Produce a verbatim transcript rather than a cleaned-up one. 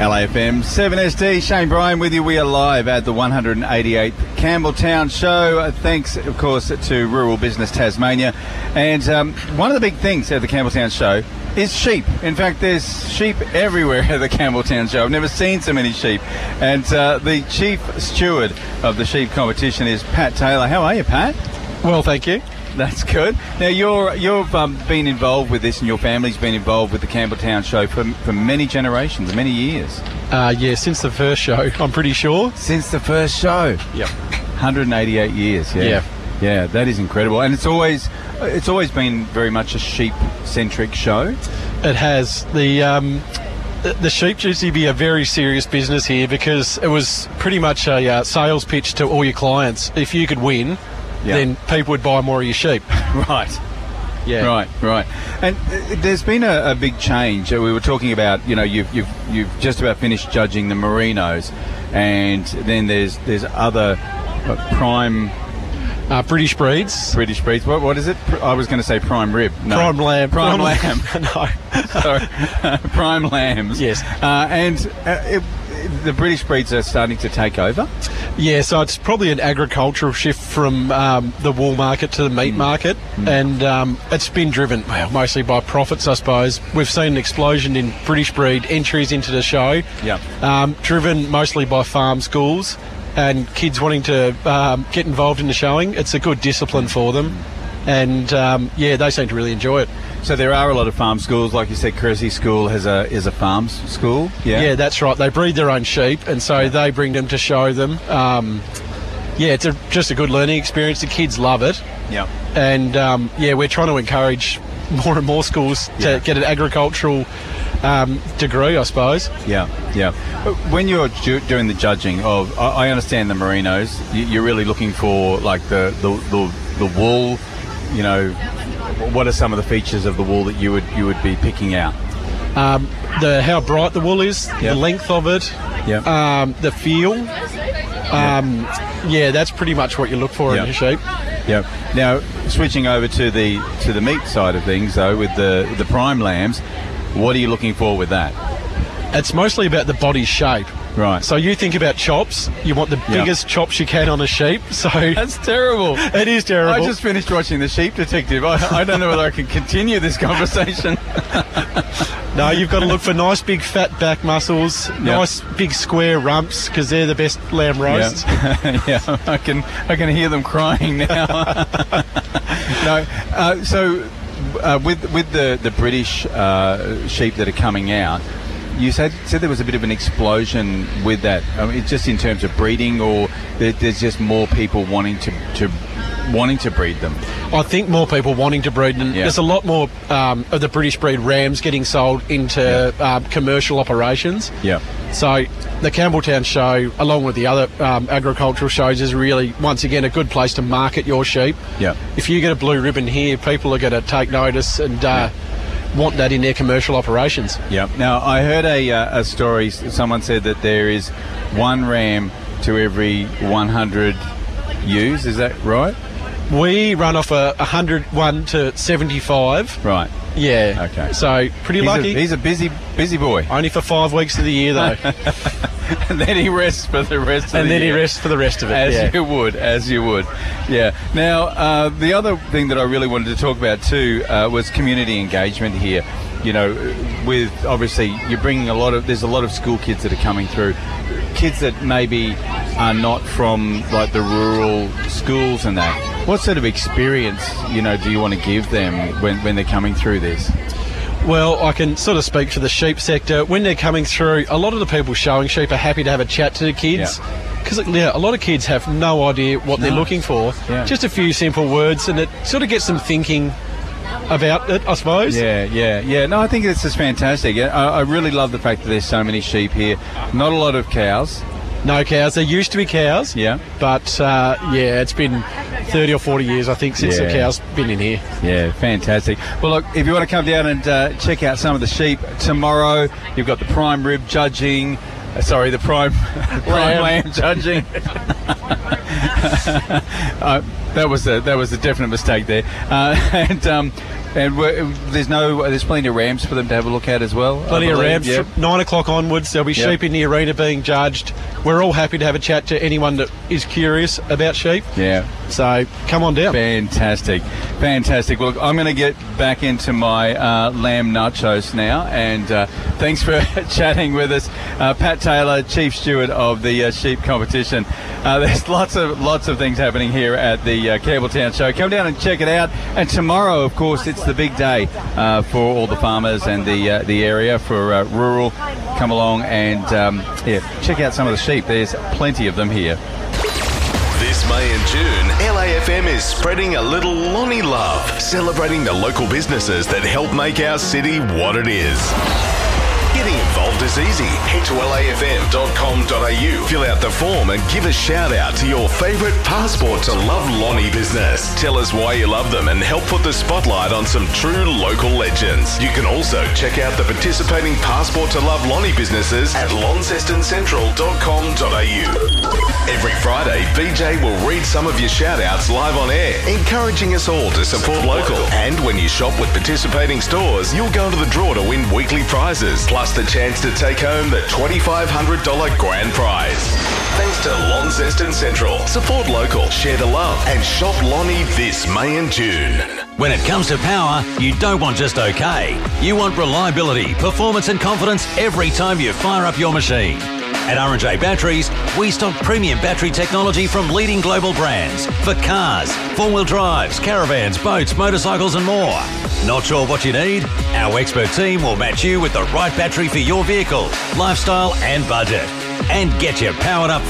L A F M seven S D, Shane Bryan with you. We are live at the one hundred eighty-eighth Campbelltown Show. Uh, thanks, of course, to Rural Business Tasmania. And um, one of the big things at the Campbelltown Show is sheep. In fact, there's sheep everywhere at the Campbelltown Show. I've never seen so many sheep. And uh, the chief steward of the sheep competition is Pat Taylor. How are you, Pat? Well, thank you. That's good. Now, you're, you've um, been involved with this, and your family's been involved with the Campbelltown Show for, for many generations, many years. Uh, yeah, since the first show, I'm pretty sure. Since the first show? Yep. one hundred eighty-eight years, yeah. Yeah. Yeah, that is incredible. And it's always it's always been very much a sheep-centric show. It has. The um, the, the sheep used to be a very serious business here because it was pretty much a uh, sales pitch to all your clients. If you could win, yeah. then people would buy more of your sheep. Right. Yeah. Right, right. And uh, there's been a, a big change. Uh, we were talking about, you know, you've, you've, you've just about finished judging the Merinos, and then there's there's other uh, prime... Uh, British breeds. British breeds. What, what is it? I was going to say prime rib. No. Prime lamb. Prime, prime lamb. no. Sorry. Prime lambs. Yes. Uh, and uh, it, the British breeds are starting to take over? Yeah, so it's probably an agricultural shift from um, the wool market to the meat mm. market, mm. and um, it's been driven, well, mostly by profits, I suppose. We've seen an explosion in British breed entries into the show, yeah. um, driven mostly by farm schools and kids wanting to um, get involved in the showing. It's a good discipline for them, and um, yeah, they seem to really enjoy it. So there are a lot of farm schools, like you said. Cressy School has a is a farm school. Yeah, yeah, that's right. They breed their own sheep, and so they bring them to show them. Um, yeah, it's a, just a good learning experience. The kids love it. Yeah, and um, yeah, we're trying to encourage more and more schools to yeah. get an agricultural um, degree, I suppose. Yeah, yeah. But when you're ju- doing the judging of, I, I understand the Merinos. You, you're really looking for like the the, the the wool. You know, what are some of the features of the wool that you would you would be picking out? Um, the how bright the wool is, yep. the length of it, yep. um, the feel. Um, yep. Yeah, that's pretty much what you look for yep. in a sheep. Yeah. Now, switching over to the to the meat side of things, though, with the the prime lambs, what are you looking for with that? It's mostly about the body shape. Right. So you think about chops, you want the yep. biggest chops you can on a sheep. So that's terrible. It is terrible. I just finished watching The Sheep Detective. I, I don't know whether I can continue this conversation. No, you've got to look for nice big fat back muscles, yep. nice big square rumps, because they're the best lamb roasts. Yep. Yeah, I can I can hear them crying now. No, uh, so uh, with with the the British uh, sheep that are coming out. You said, said there was a bit of an explosion with that. I mean, just in terms of breeding, or there, there's just more people wanting to, to wanting to breed them. I think more people wanting to breed them. Yeah. There's a lot more um, of the British breed rams getting sold into yeah. um, commercial operations. Yeah. So the Campbelltown Show, along with the other um, agricultural shows, is really once again a good place to market your sheep. Yeah. If you get a blue ribbon here, people are going to take notice and. Uh, yeah. want that in their commercial operations. Yeah. Now, I heard a, uh, a story, someone said that there is one ram to every one hundred ewes, is that right? We run off a one hundred one to seventy-five. Right. Yeah. Okay. So, pretty he's lucky. A, he's a busy, busy boy. Only for five weeks of the year, though. And then he rests for the rest of and the year. And then year. he rests for the rest of it, As yeah. you would, as you would. Yeah. Now, uh, the other thing that I really wanted to talk about too uh, was community engagement here. You know, with obviously you're bringing a lot of, there's a lot of school kids that are coming through. Kids that maybe are not from like the rural schools and that. What sort of experience, you know, do you want to give them when, when they're coming through this? Well, I can sort of speak for the sheep sector. When they're coming through, a lot of the people showing sheep are happy to have a chat to the kids. Because yeah. yeah, a lot of kids have no idea what no. they're looking for. Yeah. Just a few simple words, and it sort of gets them thinking about it, I suppose. Yeah, yeah, yeah. No, I think this is fantastic. I, I really love the fact that there's so many sheep here. Not a lot of cows. No cows. There used to be cows. Yeah. But, uh, yeah, it's been thirty or forty years, I think, since yeah. the cow's been in here. Yeah, fantastic. Well, look, if you want to come down and uh, check out some of the sheep tomorrow, you've got the prime rib judging. Uh, sorry, the prime, prime lamb judging. uh, that was a that was a definite mistake there. Uh, and um, And we're, there's no, there's plenty of ramps for them to have a look at as well. Plenty of ramps. Yep. From nine o'clock onwards, there'll be Yep. sheep in the arena being judged. We're all happy to have a chat to anyone that is curious about sheep. Yeah. So come on down. Fantastic. Fantastic. Well, look, I'm going to get back into my uh, lamb nachos now, and uh, thanks for chatting with us. Uh, Pat Taylor, Chief Steward of the uh, sheep competition. Uh, there's lots of lots of things happening here at the uh, Campbelltown Show. Come down and check it out. And tomorrow, of course, it's the big day uh, for all the farmers and the uh, the area for uh, rural. Come along and um, yeah, check out some of the sheep. There's plenty of them here. This May and June, L A F M is spreading a little Lonnie love, celebrating the local businesses that help make our city what it is. Getting involved is easy. Head to L A F M dot com dot A U, fill out the form and give a shout out to your favourite Passport to Love Lonnie business. Tell us why you love them and help put the spotlight on some true local legends. You can also check out the participating Passport to Love Lonnie businesses at launceston central dot com dot A U. Every Friday, B J will read some of your shout outs live on air, encouraging us all to support local. And when you shop with participating stores, you'll go into the draw to win weekly prizes, plus the chance to take home the twenty-five hundred dollars grand prize. Thanks to Launceston Central. Support local, share the love, and shop Lonnie this May and June. When it comes to power, you don't want just okay. You want reliability, performance and confidence every time you fire up your machine. At R and J Batteries, we stock premium battery technology from leading global brands for cars, four-wheel drives, caravans, boats, motorcycles and more. Not sure what you need? Our expert team will match you with the right battery for your vehicle, lifestyle and budget. And get you powered up